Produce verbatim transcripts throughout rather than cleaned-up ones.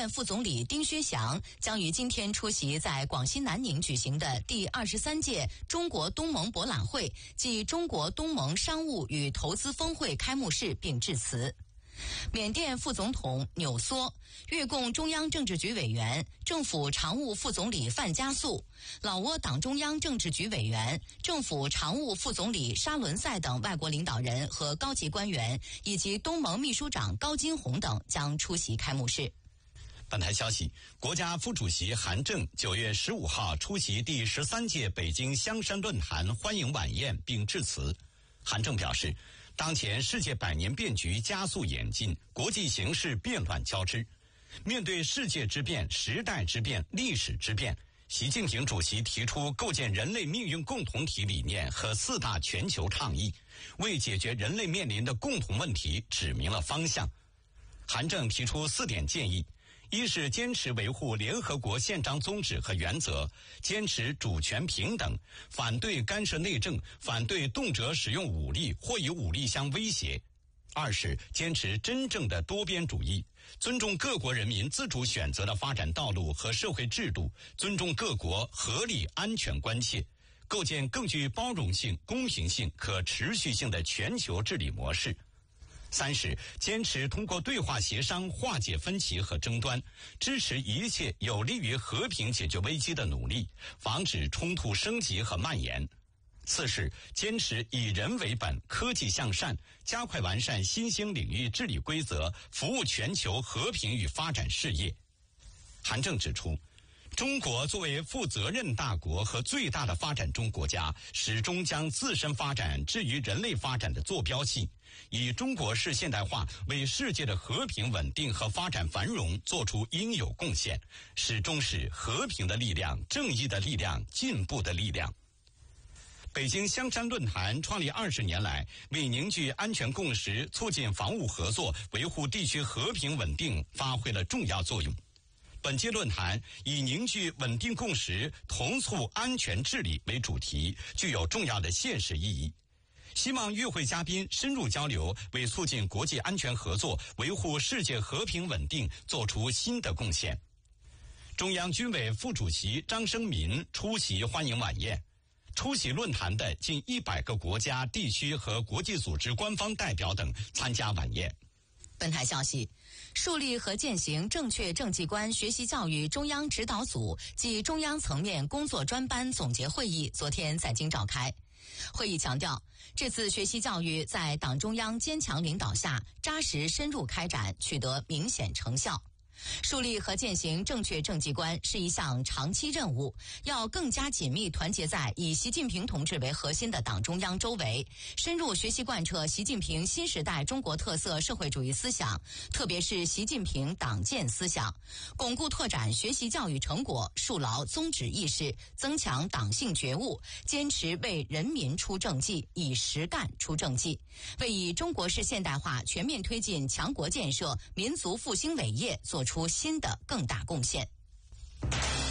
甸副总理丁薛祥将于今天出席在广西南宁举行的第二十三届中国东盟博览会暨中国东盟商务与投资峰会开幕式并致辞。缅甸副总统纽梭、越共中央政治局委员、政府常务副总理范加素、老挝党中央政治局委员、政府常务副总理沙伦塞等外国领导人和高级官员，以及东盟秘书长高金红等将出席开幕式。 本台消息，国家副主席韩正九月十五号出席第十三届北京香山论坛欢迎晚宴并致辞。韩正表示，当前世界百年变局加速演进，国际形势变乱交织。面对世界之变、时代之变、历史之变，习近平主席提出构建人类命运共同体理念和四大全球倡议，为解决人类面临的共同问题指明了方向。韩正提出四点建议：一是坚持维护联合国宪章宗旨和原则，坚持主权平等，反对干涉内政，反对动辄使用武力或以武力相威胁。二是坚持真正的多边主义，尊重各国人民自主选择的发展道路和社会制度，尊重各国合理安全关切，构建更具包容性、公平性、可持续性的全球治理模式。三是坚持通过对话协商化解分歧和争端，支持一切有利于和平解决危机的努力，防止冲突升级和蔓延。四是坚持以人为本、科技向善，加快完善新兴领域治理规则，服务全球和平与发展事业。韩正指出，中国作为负责任大国和最大的发展中国家，始终将自身发展置于人类发展的坐标系，以中国式现代化为世界的和平稳定和发展繁荣做出应有贡献，始终是和平的力量、正义的力量、进步的力量。北京香山论坛创立二十年来，为凝聚安全共识、促进防务合作、维护地区和平稳定发挥了重要作用。本届论坛以凝聚稳定共识、同促安全治理为主题，具有重要的现实意义。希望与会嘉宾深入交流，为促进国际安全合作、维护世界和平稳定做出新的贡献。中央军委副主席张生民出席欢迎晚宴。出席论坛的近一百个国家、地区和国际组织官方代表等参加晚宴。 本台消息，树立和践行正确政绩观学习教育中央指导组暨中央层面工作专班总结会议昨天在京召开。会议强调，这次学习教育在党中央坚强领导下扎实深入开展，取得明显成效。树立和践行正确政绩观是一项长期任务，要更加紧密团结在以习近平同志为核心的党中央周围，深入学习贯彻习近平新时代中国特色社会主义思想，特别是习近平党建思想，巩固拓展学习教育成果，树牢宗旨意识，增强党性觉悟，坚持为人民出政绩，以实干出政绩，为以中国式现代化全面推进强国建设、民族复兴伟业做出出新的更大贡献。 您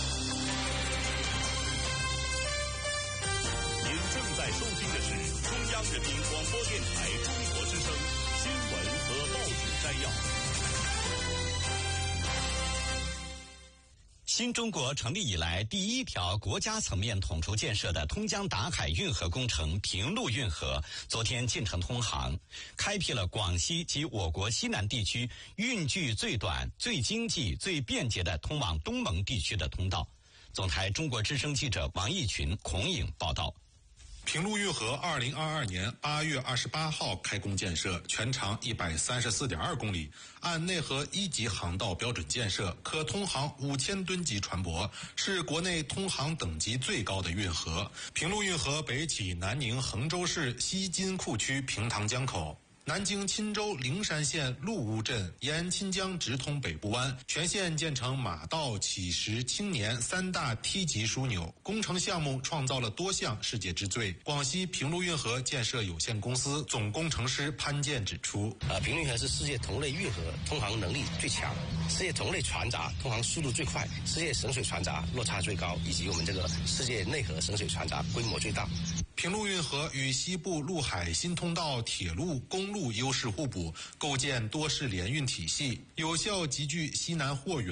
正在收听的是中央人民广播电台中国之声新闻和报纸摘要。 新中国成立以来第一条国家层面统筹建设的通江达海运河工程平陆运河昨天建成通航，开辟了广西及我国西南地区运距最短、最经济、最便捷的通往东盟地区的通道。总台中国之声记者王义群、孔颖报道。 平陆运河二零二二年八月二十八号开工建设，全长一百三十四点二公里，按内河一级航道标准建设，可通航五千吨级船舶，是国内通航等级最高的运河。平陆运河北起南宁衡州市西金库区平塘江口，南京钦州灵山县陆屋镇，沿钦江直通北部湾，全线建成马道、乞石、青年三大梯级枢纽。工程项目创造了多项世界之最。广西平陆运河建设有限公司总工程师潘健指出， 呃，平陆运河是世界同类运河通航能力最强，世界同类船闸通航速度最快，世界省水船闸落差最高，以及我们这个世界内河省水船闸规模最大。 平陆运河与西部陆海新通道铁路、公路优势互补，构建多式联运体系，有效集聚西南货源